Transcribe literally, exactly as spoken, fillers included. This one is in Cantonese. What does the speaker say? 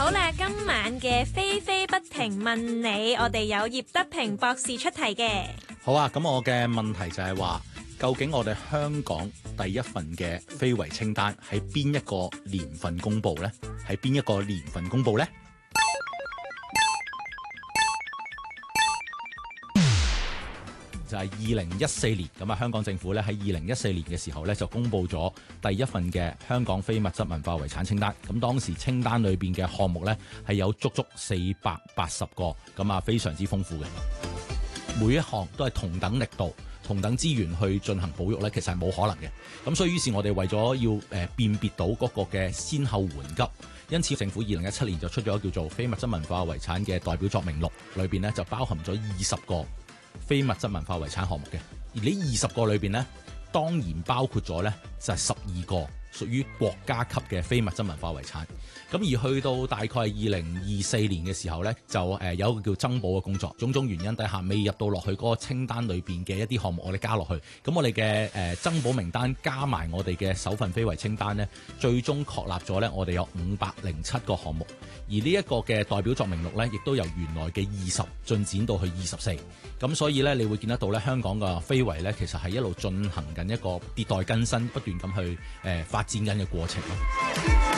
好啦，今晚嘅飛飛不停問你，我哋有葉德平博士出題嘅。 好啊，咁我嘅問題就係話，究竟我哋香港第一份嘅非遺清單喺邊一個年份公佈呢？喺邊一個年份公佈呢？就係二零一四年，咁啊香港政府咧喺二零一四年嘅時候咧就公布咗第一份嘅香港非物質文化遺產清單。咁當時清單裏邊嘅項目咧係有足足四百八十個，咁啊非常之豐富嘅。每一項都係同等力度、同等資源去進行保育咧，其實係冇可能嘅。咁所以於是我哋為咗要誒辨別到嗰個嘅先後緩急，因此政府二零一七年就出咗叫做非物質文化遺產嘅代表作名錄，裏邊咧就包含咗二十個非物質文化遺產項目嘅，而呢二十個裏邊呢，當然包括咗呢就係十二個屬於國家級嘅非物質文化遺產。咁而去到大概係二零二四年嘅時候呢，就誒有一個叫增補嘅工作，種種原因底下未入到落去嗰個清單裏邊嘅一啲項目，我哋加落去。咁我哋嘅誒增補名單加埋我哋嘅首份非遺清單呢，最終確立咗呢，我哋有五百零七個項目。而呢一個嘅代表作名錄呢，亦都由原來嘅二十進展到去二十四。咁所以呢，你會見得到呢，香港嘅非遺呢，其實係一路進行緊一個迭代更新、不斷咁去誒發展緊嘅過程咯。